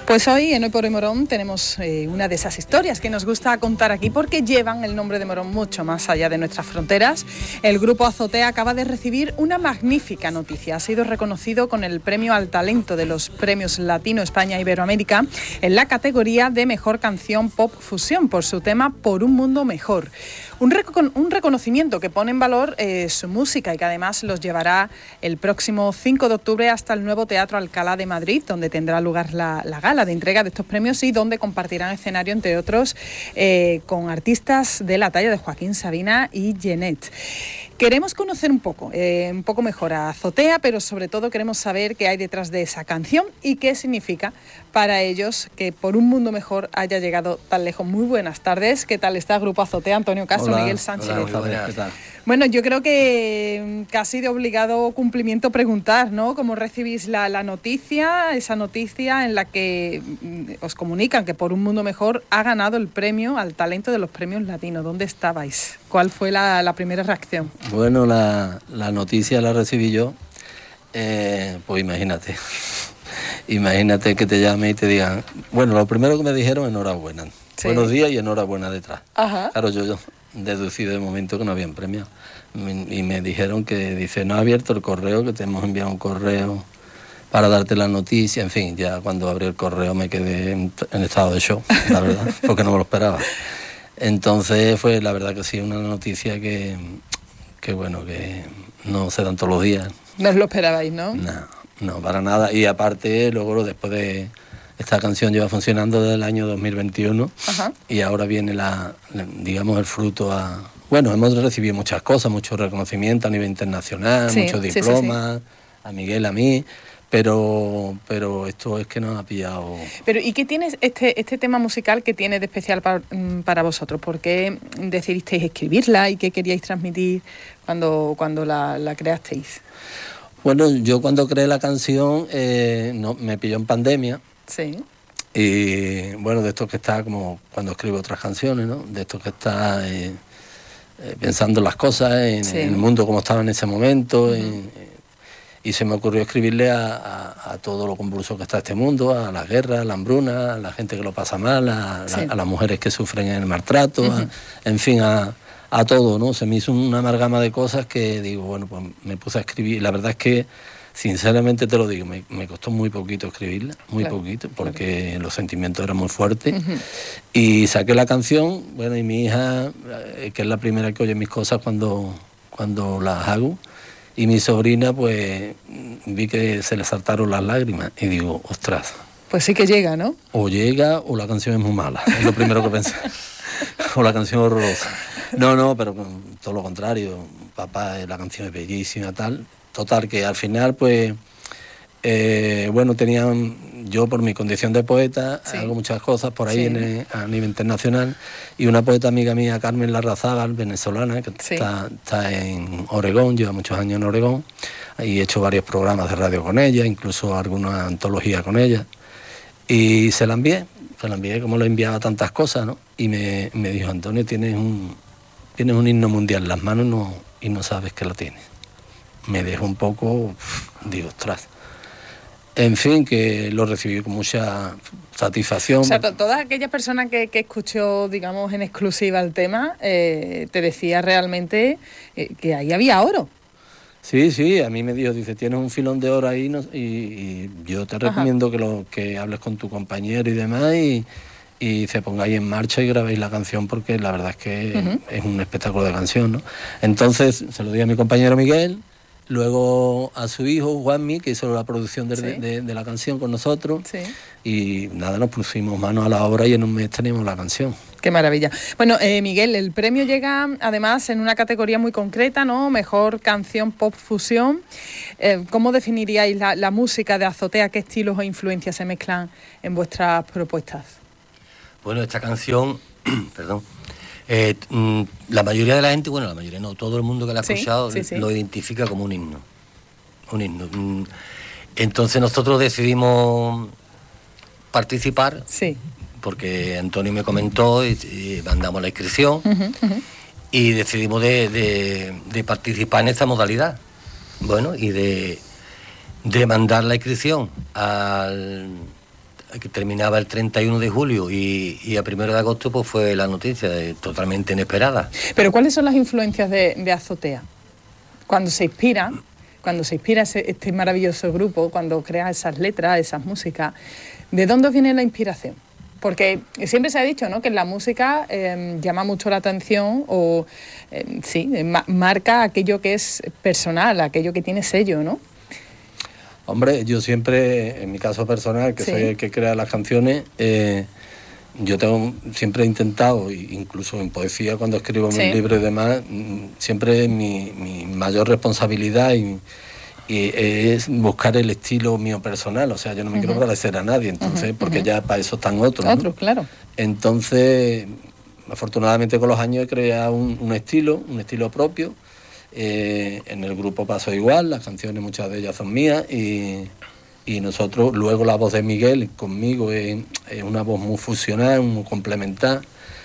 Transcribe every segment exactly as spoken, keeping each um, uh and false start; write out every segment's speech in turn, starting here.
Pues hoy en Hoy por Hoy Morón tenemos eh, una de esas historias que nos gusta contar aquí porque llevan el nombre de Morón mucho más allá de nuestras fronteras. El grupo Azotea acaba de recibir una magnífica noticia. Ha sido reconocido con el premio al talento de los premios Latino España Iberoamérica en la categoría de Mejor Canción Pop Fusión por su tema Por un Mundo Mejor. Un, reco- un reconocimiento que pone en valor eh, su música y que además los llevará el próximo cinco de octubre hasta el nuevo Teatro Alcalá de Madrid, donde tendrá lugar la, la gala de entrega de estos premios y donde compartirán escenario, entre otros, eh, con artistas de la talla de Joaquín Sabina y Jeanette. Queremos conocer un poco, eh, un poco mejor a Azotea, pero sobre todo queremos saber qué hay detrás de esa canción y qué significa para ellos que Por un Mundo Mejor haya llegado tan lejos. Muy buenas tardes. ¿Qué tal está Grupo Azotea? Antonio Castro, Hola, Miguel Sánchez. Hola, muy buenas. ¿Qué tal? Bueno, yo creo que casi de obligado cumplimiento preguntar, ¿no? ¿Cómo recibís la, la noticia, esa noticia en la que os comunican que Por un Mundo Mejor ha ganado el premio al talento de los premios latinos? ¿Dónde estabais? ¿Cuál fue la, la primera reacción? Bueno, la, la noticia la recibí yo, eh, pues imagínate, imagínate que te llame y te digan, bueno, lo primero que me dijeron, enhorabuena, sí. Buenos días y enhorabuena detrás. Ajá. Claro, yo, yo deducí de momento que no habían premio y me dijeron que, dice, no ha abierto el correo, que te hemos enviado un correo para darte la noticia, en fin, ya cuando abrí el correo me quedé en, en estado de shock, la verdad, porque no me lo esperaba. Entonces fue la verdad que sí, una noticia que, que bueno, que no se dan todos los días. No os lo esperabais, ¿no? No, no, para nada. Y aparte, luego después de esta canción lleva funcionando desde el año dos mil veintiuno. Ajá. Y ahora viene la, digamos, el fruto a... Bueno, hemos recibido muchas cosas, mucho reconocimiento a nivel internacional, sí, muchos diplomas, sí, sí, sí. A Miguel, a mí... Pero, pero esto es que nos ha pillado... Pero ¿y qué tiene este, este tema musical que tiene de especial para, para vosotros? ¿Por qué decidisteis escribirla y qué queríais transmitir cuando, cuando la, la creasteis? Bueno, yo cuando creé la canción eh, no, me pilló en pandemia. Sí. Y bueno, de esto que está como cuando escribo otras canciones, ¿no? De esto que está eh, eh, pensando las cosas en, sí. en el mundo como estaba en ese momento, uh-huh. en, y se me ocurrió escribirle a, a, a todo lo convulso que está este mundo, a las guerras, a la hambruna, a la gente que lo pasa mal, a, sí. la, a las mujeres que sufren el maltrato, uh-huh. a, en fin, a, a todo, ¿no? Se me hizo una amalgama de cosas que digo, bueno, pues me puse a escribir. La verdad es que, sinceramente te lo digo, me, me costó muy poquito escribirla, muy claro, poquito, porque claro. los sentimientos eran muy fuertes. Uh-huh. Y saqué la canción, bueno, y mi hija, que es la primera que oye mis cosas cuando, cuando las hago, y mi sobrina, pues, vi que se le saltaron las lágrimas. Y digo, ostras. Pues sí que llega, ¿no? O llega o la canción es muy mala. Es lo primero que pensé. O la canción es horrorosa. No, no, pero todo lo contrario. Papá, la canción es bellísima, tal. Total, que al final, pues... Eh, bueno, tenían... Yo, por mi condición de poeta, sí. hago muchas cosas por ahí sí. en el, a nivel internacional. Y una poeta amiga mía, Carmen Larrazábal, venezolana, que sí. está, está en Oregón, lleva muchos años en Oregón. Y he hecho varios programas de radio con ella, incluso alguna antología con ella. Y se la envié, se la envié como le enviaba tantas cosas, ¿no? Y me, me dijo, Antonio, tienes un, tienes un himno mundial en las manos no, y no sabes que lo tienes. Me dejó un poco, digo, ostras. En fin, que lo recibí con mucha satisfacción. O sea, to- toda aquella persona que, que escuchó, digamos, en exclusiva el tema, eh, te decía realmente eh, que ahí había oro. Sí, sí, a mí me dijo, dice, tienes un filón de oro ahí, no, y, y yo te recomiendo que, lo, que hables con tu compañero y demás y, y se pongáis en marcha y grabéis la canción porque la verdad es que uh-huh. es un espectáculo de canción, ¿no? Entonces se lo di a mi compañero Miguel, luego a su hijo Juanmi, que hizo la producción de, sí. de, de, de la canción con nosotros, sí. y nada, nos pusimos manos a la obra y en un mes teníamos la canción. Qué maravilla. Bueno, eh, Miguel, el premio llega además en una categoría muy concreta, ¿no? Mejor canción pop fusión. Eh, ¿Cómo definiríais la, la música de Azotea? ¿Qué estilos o influencias se mezclan en vuestras propuestas? Bueno, esta canción, perdón, eh, la mayoría de la gente, bueno, la mayoría no, todo el mundo que la ha escuchado sí, sí, sí. lo identifica como un himno. Un himno. Entonces nosotros decidimos participar. Sí. Porque Antonio me comentó y, y mandamos la inscripción uh-huh, uh-huh. y decidimos de, de, de participar en esta modalidad. Bueno, y de, de mandar la inscripción al, que terminaba el treinta y uno de julio y, y a primero de agosto pues fue la noticia eh, totalmente inesperada. Pero ¿cuáles son las influencias de, de Azotea? Cuando se inspira, cuando se inspira ese, este maravilloso grupo, cuando crea esas letras, esas músicas, ¿de dónde viene la inspiración? Porque siempre se ha dicho, ¿no?, que la música eh, llama mucho la atención o eh, sí, ma- marca aquello que es personal, aquello que tiene sello, ¿no? Hombre, yo siempre, en mi caso personal, que sí. soy el que crea las canciones, eh, yo tengo siempre he intentado, incluso en poesía cuando escribo sí. mis libros y demás, siempre mi, mi mayor responsabilidad y, y es buscar el estilo mío personal, o sea, yo no me uh-huh. quiero parecer a nadie, entonces, uh-huh. porque uh-huh. ya para eso están otros. Otros, ¿no? Claro. Entonces, afortunadamente con los años he creado un, un estilo, un estilo propio. Eh, en el grupo pasó igual, las canciones muchas de ellas son mías y, y nosotros, luego la voz de Miguel conmigo es, es una voz muy fusional, muy complementar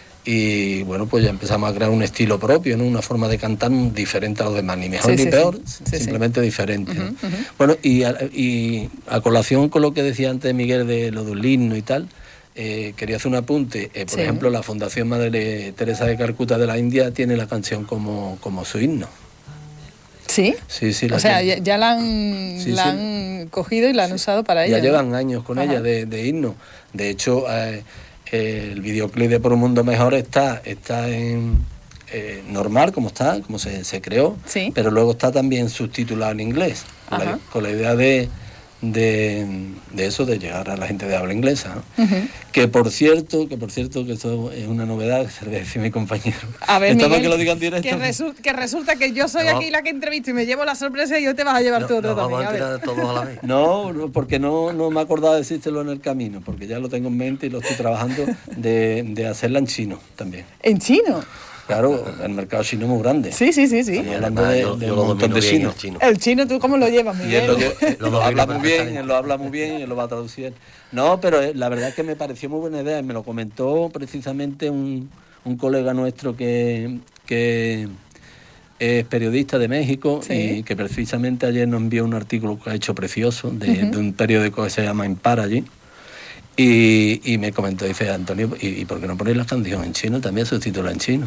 y bueno, pues ya empezamos a crear un estilo propio, ¿no? Una forma de cantar diferente a los demás, ni mejor sí, ni sí, peor, sí. simplemente sí. diferente. Uh-huh, ¿no? uh-huh. Bueno, y a, y a colación con lo que decía antes Miguel de lo del himno y tal, Eh, quería hacer un apunte. Eh, por sí. ejemplo, la Fundación Madre Teresa de Calcuta de la India tiene la canción como, como su himno. ¿Sí? Sí, sí. O sea, ya, ya la han, sí, la sí. han cogido y la han sí. usado para ella. Ya llevan ¿no? años con Ajá. ella de, de himno. De hecho, eh, eh, el videoclip de Por un Mundo Mejor está, está en eh, normal, como está, como se, se creó, sí. pero luego está también subtitulado en inglés, con la, con la idea de... De, de eso, de llegar a la gente de habla inglesa, ¿no? Uh-huh. que por cierto, que por cierto, que eso es una novedad, que se le decía a mi compañero. A ver, Miguel, que lo digan directo. Que, resu- que resulta que yo soy no. aquí la que entrevisto y me llevo la sorpresa y yo te vas a llevar no, tú otro no, también. Vamos a tirar todos a la vez. No, no, porque no, no me he acordado de decírtelo en el camino, porque ya lo tengo en mente y lo estoy trabajando de, de hacerla en chino también. ¿En chino? Claro, el mercado chino es muy grande. Sí, sí, sí, sí. Estamos hablando de, yo, de yo un montón de chinos. Chino. El chino, ¿tú cómo lo llevas, Miguel? Y él lo, él lo, lo habla muy bien, él lo habla muy bien y él lo va a traducir. No, pero la verdad es que me pareció muy buena idea. Me lo comentó precisamente un, un colega nuestro que, que es periodista de México ¿sí? y que precisamente ayer nos envió un artículo que ha hecho precioso de, uh-huh. de un periódico que se llama Impar allí. Y, y me comentó, dice Antonio, ¿y, ¿y por qué no ponéis la canción en chino? También subtitula en chino.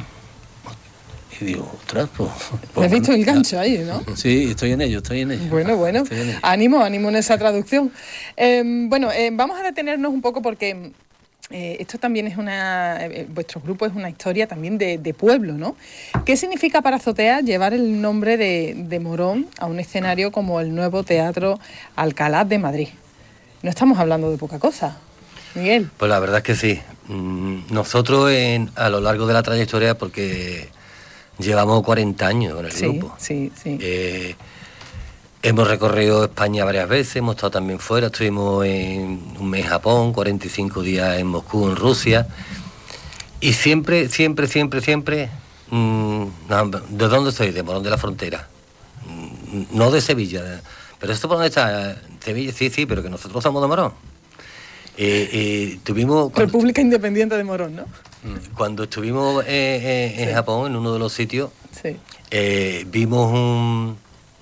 Y digo, ostras, pues... pues ¿has visto el gancho ahí, no? Sí, estoy en ello, estoy en ello. Bueno, bueno, en ello. ánimo, ánimo en esa traducción. Eh, bueno, eh, vamos a detenernos un poco porque eh, esto también es una... Eh, vuestro grupo es una historia también de, de pueblo, ¿no? ¿Qué significa para Azotea llevar el nombre de, de Morón a un escenario como el nuevo Teatro Alcalá de Madrid? No estamos hablando de poca cosa, Miguel. Pues la verdad es que sí. Nosotros en, a lo largo de la trayectoria, porque... llevamos cuarenta años con el sí, grupo. Sí, sí. Eh, hemos recorrido España varias veces, hemos estado también fuera, estuvimos en un mes en Japón, cuarenta y cinco días en Moscú, en Rusia. Y siempre, siempre, siempre, siempre... Mmm, ¿de dónde soy? De Morón de la Frontera. Mm, no de Sevilla. ¿Pero esto por dónde está? Sevilla, sí, sí, pero que nosotros somos de Morón. Eh, eh, tuvimos República Independiente de Morón, ¿no? Cuando estuvimos eh, eh, en sí. Japón, en uno de los sitios, sí. eh, vimos un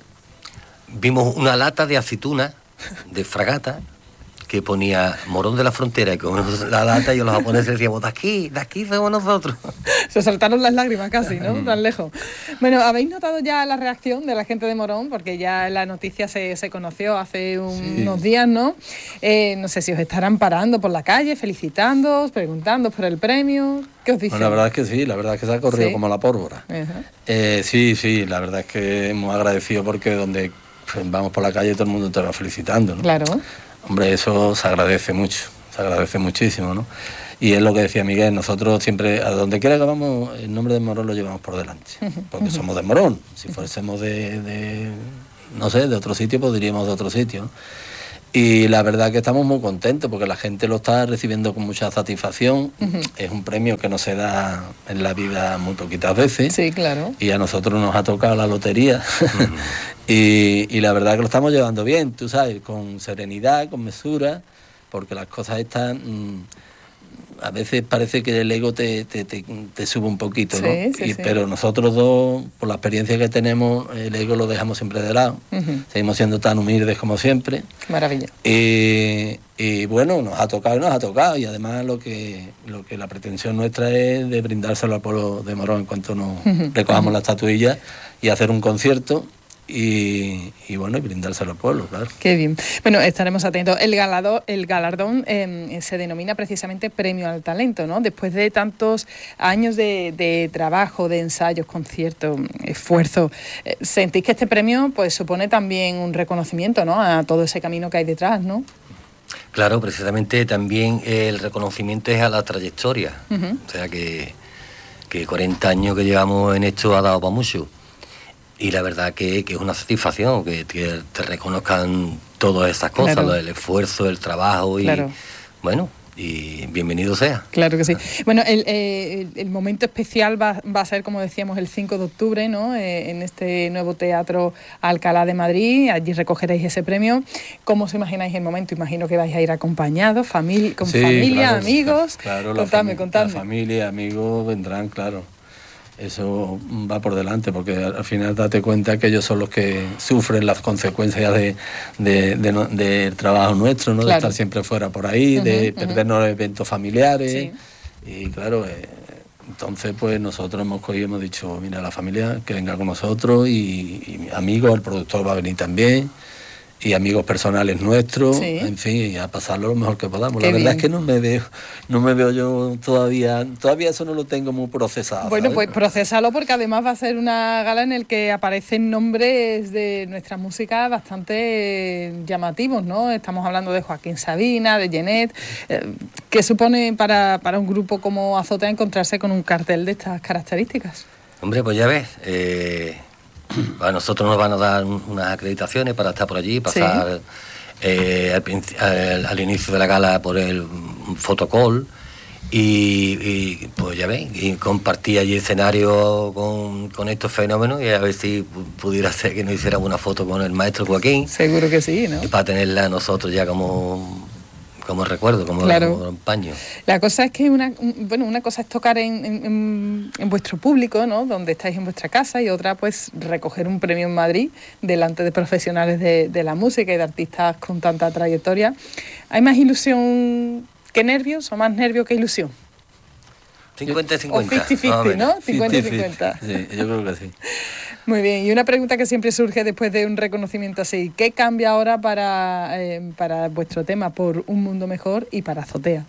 vimos una lata de aceituna de fragata que ponía Morón de la Frontera, y con la lata y los japoneses decíamos, de aquí, de aquí somos nosotros. Se saltaron las lágrimas casi, ¿no? Tan lejos. Bueno, ¿habéis notado ya la reacción de la gente de Morón? Porque ya la noticia se, se conoció hace un, sí. unos días, ¿no? Eh, no sé si os estarán parando por la calle, felicitándoos, preguntándoos por el premio. ¿Qué os dicen? Bueno, la verdad es que sí, la verdad es que se ha corrido ¿sí? como la pólvora. Uh-huh. Eh, sí, sí, la verdad es que hemos agradecido porque donde pues, vamos por la calle todo el mundo te va felicitando, ¿no? Claro. Hombre, eso se agradece mucho, se agradece muchísimo, ¿no? Y es lo que decía Miguel, nosotros siempre, a donde quiera que vamos, el nombre de Morón lo llevamos por delante, porque uh-huh. somos de Morón. Si fuésemos de, de, no sé, de otro sitio, pues diríamos de otro sitio, ¿no? Y la verdad que estamos muy contentos, porque la gente lo está recibiendo con mucha satisfacción. Uh-huh. Es un premio que no se da en la vida muy poquitas veces. Sí, claro. Y a nosotros nos ha tocado la lotería. Uh-huh. y, y la verdad que lo estamos llevando bien, tú sabes, con serenidad, con mesura, porque las cosas están... Mmm, a veces parece que el ego te, te, te, te sube un poquito, ¿no? Sí, sí, y, sí. Pero nosotros dos, por la experiencia que tenemos, el ego lo dejamos siempre de lado. Uh-huh. Seguimos siendo tan humildes como siempre. Maravilla. Eh, y bueno, nos ha tocado y nos ha tocado. Y además lo que, lo que la pretensión nuestra es de brindárselo al pueblo de Morón en cuanto nos uh-huh. recojamos uh-huh. la estatuilla y hacer un concierto. Y, y bueno, y brindárselo al pueblo, claro. Qué bien. Bueno, estaremos atentos. El, galado, el galardón eh, se denomina precisamente Premio al Talento, ¿no? Después de tantos años de, de trabajo, de ensayos, conciertos, esfuerzo, eh, ¿sentís que este premio pues supone también un reconocimiento, ¿no?, a todo ese camino que hay detrás, ¿no? Claro, precisamente también el reconocimiento es a la trayectoria. Uh-huh. O sea que, que cuarenta años que llevamos en esto ha dado para mucho. Y la verdad que, que es una satisfacción que, que te reconozcan todas esas cosas, claro. El esfuerzo, el trabajo y claro. Bueno, y bienvenido sea. Claro que sí. Bueno, el, eh, el momento especial va, va a ser, como decíamos, el cinco de octubre, ¿no? Eh, en este nuevo Teatro Alcalá de Madrid. Allí recogeréis ese premio. ¿Cómo os imagináis el momento? Imagino que vais a ir acompañados, famili- con sí, familia, claro, amigos. Claro, contadme, la fami- contadme. La familia, amigos vendrán, claro. Eso va por delante, porque al final date cuenta que ellos son los que sufren las consecuencias de, de, de, de, del trabajo nuestro, ¿no? Claro. De estar siempre fuera por ahí, uh-huh, de uh-huh. perdernos eventos familiares. Sí. Y claro, eh, entonces pues nosotros hemos cogido, hemos dicho, mira, la familia que venga con nosotros y, y amigos, el productor va a venir también. Y amigos personales nuestros, sí. En fin, y a pasarlo lo mejor que podamos. Qué la verdad bien. Es que no me veo, no me veo yo todavía, todavía eso no lo tengo muy procesado. Bueno, ¿sabes? Pues procésalo, porque además va a ser una gala en el que aparecen nombres de nuestra música bastante llamativos, ¿no? Estamos hablando de Joaquín Sabina, de Genet. Eh, ¿Qué supone para, para un grupo como Azotea encontrarse con un cartel de estas características? Hombre, pues ya ves, eh... a nosotros nos van a dar unas acreditaciones para estar por allí, pasar sí. eh, al, al, al inicio de la gala por el fotocall y, y pues ya ven, y compartir allí escenario con, con estos fenómenos y a ver si pudiera ser que nos hiciéramos una foto con el maestro Joaquín. Seguro que sí, ¿no? Y para tenerla nosotros ya como... como recuerdo, como, claro. como un paño. La cosa es que una, bueno, una cosa es tocar en, en, en vuestro público, ¿no?, donde estáis en vuestra casa, y otra pues recoger un premio en Madrid delante de profesionales de, de la música y de artistas con tanta trayectoria. ¿Hay más ilusión que nervios o más nervios que ilusión? cincuenta cincuenta. O cincuenta cincuenta, ¿no? cincuenta cincuenta. Sí, yo creo que sí. Muy bien, y una pregunta que siempre surge después de un reconocimiento así: ¿qué cambia ahora para, eh, para vuestro tema, por Un Mundo Mejor y para Azotea?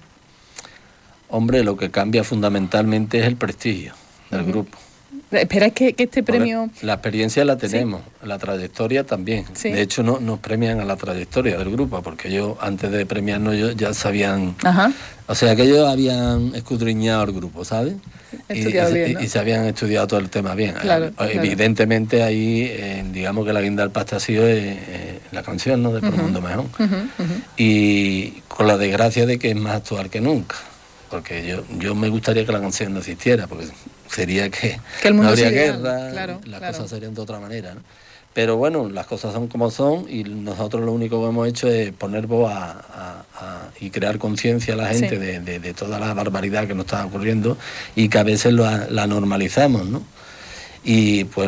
Hombre, lo que cambia fundamentalmente es el prestigio del uh-huh. grupo. ¿Esperáis que, que este premio...? Porque la experiencia la tenemos, ¿sí? La trayectoria también. ¿Sí? De hecho, no, nos premian a la trayectoria del grupo, porque ellos, antes de premiarnos, ellos ya sabían... Ajá. O sea, que ellos habían escudriñado el grupo, ¿sabes? Estudiado y, bien, ¿no? y se habían estudiado todo el tema bien. Claro, Evidentemente claro. ahí, eh, digamos que la guinda del pastel ha sido eh, eh, la canción, ¿no?, de Por uh-huh. Un Mundo Mejor. Uh-huh. Uh-huh. Y con la desgracia de que es más actual que nunca. Porque yo, yo me gustaría que la canción no existiera, porque sería que, que el mundo no habría sigue, guerra, claro, las claro. cosas serían de otra manera, ¿no? Pero bueno, las cosas son como son y nosotros lo único que hemos hecho es poner voz a, a, a, y crear conciencia a la gente sí. de, de, de toda la barbaridad que nos está ocurriendo y que a veces lo, la normalizamos, ¿no? Y pues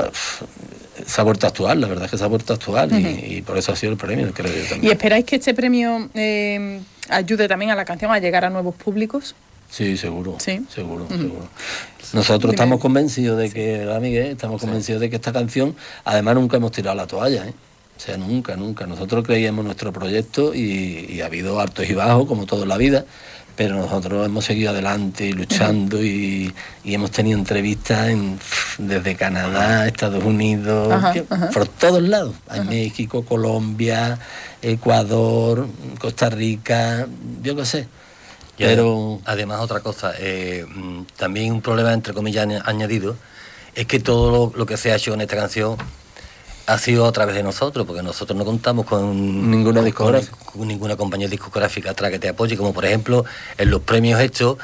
se ha vuelto a actuar, la verdad es que se ha vuelto a actuar uh-huh. y, y por eso ha sido el premio, creo yo también. ¿Y esperáis que este premio eh, ayude también a la canción a llegar a nuevos públicos? Sí, seguro, ¿sí? seguro, uh-huh. seguro. Nosotros Dime. estamos convencidos de sí. que, Miguel, estamos convencidos sí. de que esta canción, además nunca hemos tirado la toalla, ¿eh? O sea, nunca, nunca. Nosotros creíamos en nuestro proyecto y, y ha habido altos y bajos, como todo en la vida, pero nosotros hemos seguido adelante y luchando uh-huh. y, y hemos tenido entrevistas en, desde Canadá, Estados Unidos, uh-huh, que, uh-huh. por todos lados. Hay uh-huh. México, Colombia, Ecuador, Costa Rica, yo qué sé. Y pero además otra cosa, eh, también un problema entre comillas añadido es que todo lo, lo que se ha hecho en esta canción ha sido a través de nosotros, porque nosotros no contamos con ninguna con, con, con ninguna compañía discográfica atrás que te apoye, como por ejemplo en los premios estos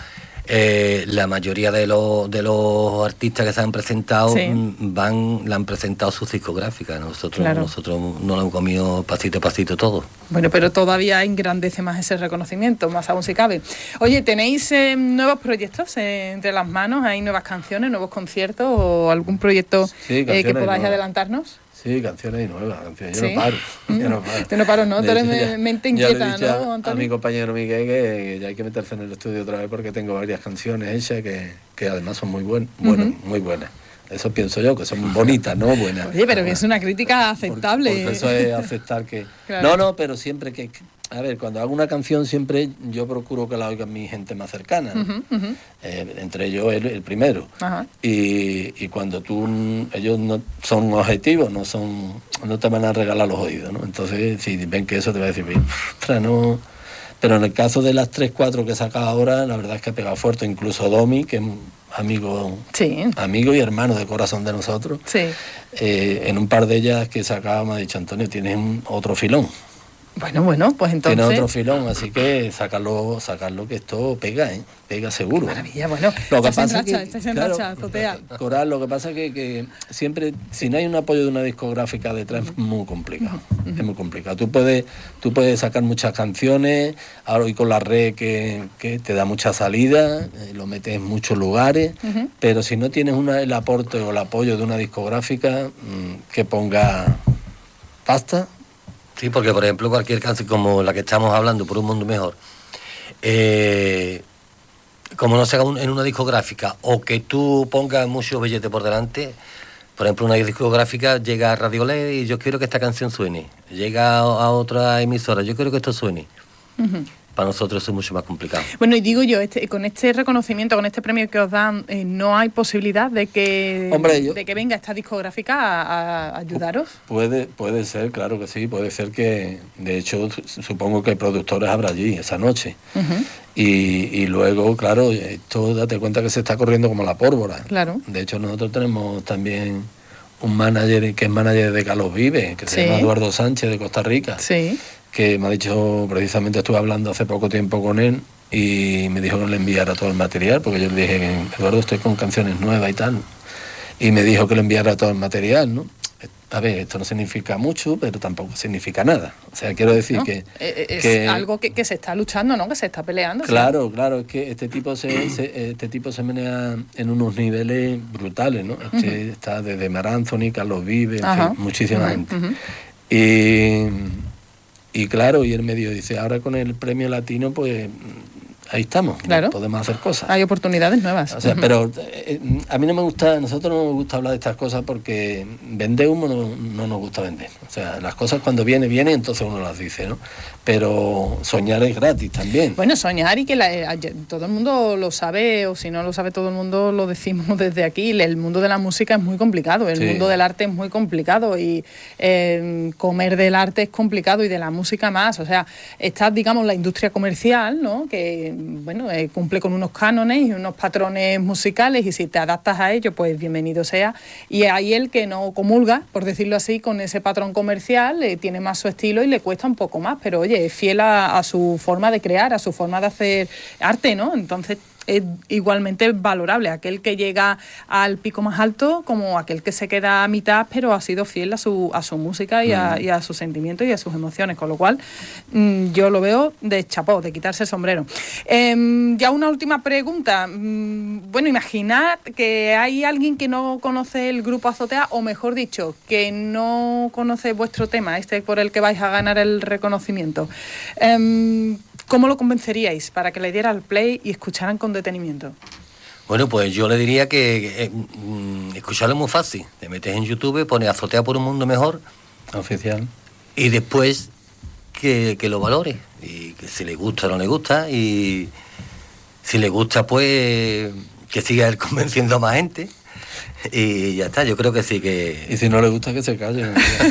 Eh, la mayoría de los de los artistas que se han presentado sí. van la han presentado sus discográficas. Nosotros claro. nosotros no lo hemos comido pasito a pasito todo. Bueno, pero todavía engrandece más ese reconocimiento, más aún si cabe. Oye, ¿tenéis eh, nuevos proyectos eh, entre las manos? ¿Hay nuevas canciones, nuevos conciertos o algún proyecto sí, eh, que podáis adelantarnos? Sí, canciones y nuevas, canciones. Yo ¿Sí? no paro. Yo no paro. Tú no paro, ¿no? Tú eres ya, mente inquieta, ya ¿no, Antonio? A mi compañero Miguel que ya hay que meterse en el estudio otra vez porque tengo varias canciones hechas que, que además son muy buenas, bueno, uh-huh. muy buenas. Eso pienso yo, que son bonitas, ¿no? Buenas. Oye, pero que es una crítica aceptable. Por, por eso es aceptar que... Claro. No, no, pero siempre que... A ver, cuando hago una canción siempre yo procuro que la oiga mi gente más cercana, ¿no? uh-huh, uh-huh. Eh, entre ellos el, el primero. Uh-huh. y, y cuando tú, ellos no son objetivos, no son no te van a regalar los oídos, ¿no? Entonces, si ven que eso te va a decir, ostras, no... Pero en el caso de las tres, cuatro que he sacado ahora, la verdad es que ha pegado fuerte, incluso Domi, que es amigo, sí. amigo y hermano de corazón de nosotros. Sí. Eh, en un par de ellas que sacaba me ha dicho, Antonio, tienes un, otro filón. Bueno, bueno, pues entonces... Tiene otro filón, así que sacarlo, sacarlo que esto pega, ¿eh? Pega seguro. Maravilla, bueno, lo que pasa es que, estás en claro, racha, Azotea. Coral, lo que pasa es que, que siempre, si no hay un apoyo de una discográfica detrás, uh-huh. es muy complicado, uh-huh. es muy complicado. Tú puedes, tú puedes sacar muchas canciones, ahora hoy con la red que, que te da mucha salida, eh, lo metes en muchos lugares, uh-huh. pero si no tienes una, el aporte o el apoyo de una discográfica mmm, que ponga pasta. Sí, porque por ejemplo cualquier canción como la que estamos hablando, Por un mundo mejor, eh, como no se haga un, en una discográfica o que tú pongas muchos billetes por delante, por ejemplo una discográfica llega a Radio L E D y yo quiero que esta canción suene, llega a, a otra emisora, yo quiero que esto suene. Uh-huh. Para nosotros eso es mucho más complicado. Bueno, y digo yo, este, con este reconocimiento, con este premio que os dan, eh, ¿no hay posibilidad de que Hombre, yo, de que venga esta discográfica a, a ayudaros? Puede, puede ser, claro que sí, puede ser que, de hecho, supongo que productores habrá allí esa noche. Uh-huh. Y, y luego, claro, esto date cuenta que se está corriendo como la pólvora. Claro. De hecho, nosotros tenemos también un manager que es manager de Carlos Vives, que sí. se llama Eduardo Sánchez, de Costa Rica. Sí. Que me ha dicho, precisamente estuve hablando hace poco tiempo con él y me dijo que le enviara todo el material, porque yo le dije, Eduardo, estoy con canciones nuevas y tal, y me dijo que le enviara todo el material, ¿no? A ver, esto no significa mucho, pero tampoco significa nada. O sea, quiero decir no, que... Es que, algo que, que se está luchando, ¿no? Que se está peleando. Claro, ¿sí? Claro, es que este tipo se, se este tipo se menea en unos niveles brutales, ¿no? Uh-huh. Este está desde Mar Anthony, Carlos Vives, en fin, muchísima uh-huh. gente. Uh-huh. Y... Y claro, y él me dijo, dice, ahora con el premio latino, pues ahí estamos, claro. Podemos hacer cosas. Hay oportunidades nuevas. O sea, uh-huh. pero eh, a mí no me gusta, a nosotros no nos gusta hablar de estas cosas porque vender humo no, no nos gusta vender. O sea, las cosas cuando vienen, vienen, entonces uno las dice, ¿no? Pero soñar es gratis también. Bueno, soñar y que la, todo el mundo lo sabe, o si no lo sabe todo el mundo, lo decimos desde aquí, el mundo de la música es muy complicado, el sí. mundo del arte es muy complicado y eh, comer del arte es complicado y de la música más. O sea, está, digamos, la industria comercial, ¿no? Que bueno, eh, cumple con unos cánones y unos patrones musicales y si te adaptas a ello, pues bienvenido sea. Y hay el que no comulga, por decirlo así, con ese patrón comercial, eh, tiene más su estilo y le cuesta un poco más, pero oye, es fiel a, a su forma de crear, a su forma de hacer arte, ¿no? Entonces es igualmente valorable aquel que llega al pico más alto como aquel que se queda a mitad pero ha sido fiel a su a su música y a, mm. y a sus sentimientos y a sus emociones, con lo cual mmm, yo lo veo de chapó, de quitarse el sombrero. Eh, ya una última pregunta. Mm, bueno, imaginad que hay alguien que no conoce el Grupo Azotea, o mejor dicho, que no conoce vuestro tema, este por el que vais a ganar el reconocimiento. Eh, ¿Cómo lo convenceríais para que le diera al play y escucharan con detenimiento? Bueno, pues yo le diría que, que eh, escucharlo es muy fácil. Te metes en YouTube, pones Azotea por un mundo mejor. Oficial. Y después que, que lo valore. Y que si le gusta o no le gusta. Y si le gusta, pues que siga él convenciendo a más gente. Y ya está, yo creo que sí que... Y si no le gusta, que se calle.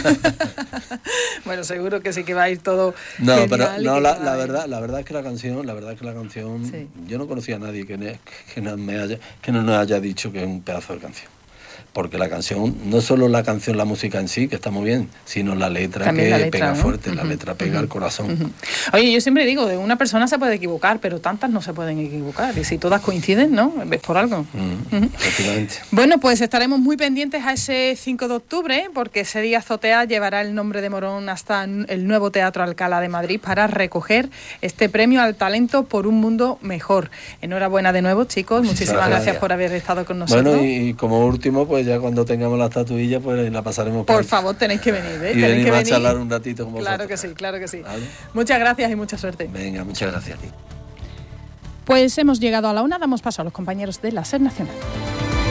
Bueno, seguro que sí que va a ir todo no, pero no, la, la verdad, la verdad es que la canción, la verdad es que la canción, sí. Yo no conocía a nadie que, ne, que no me haya, que no nos haya dicho que es un pedazo de canción. porque la canción, no solo la canción, la música en sí, que está muy bien, sino la letra También que la letra, pega ¿no? fuerte, Uh-huh. la letra pega Uh-huh. al corazón. Uh-huh. Oye, yo siempre digo, de una persona se puede equivocar, pero tantas no se pueden equivocar, y si todas coinciden, ¿no? Es por algo. Uh-huh. Uh-huh. Efectivamente. Bueno, pues estaremos muy pendientes a ese cinco de octubre, porque ese día Azotea llevará el nombre de Morón hasta el nuevo Teatro Alcalá de Madrid para recoger este premio al talento por un mundo mejor. Enhorabuena de nuevo, chicos, muchísimas gracias, gracias por haber estado con nosotros. Bueno, y, y como último, pues ya cuando tengamos la estatuilla, pues la pasaremos por Por aquí. favor, tenéis que venir, ¿eh? Y tenéis venimos que a venir. charlar un ratito con vosotros. Claro que sí, claro que sí. ¿Vale? Muchas gracias y mucha suerte. Venga, muchas gracias a ti. Pues hemos llegado a la una, damos paso a los compañeros de la SER Nacional.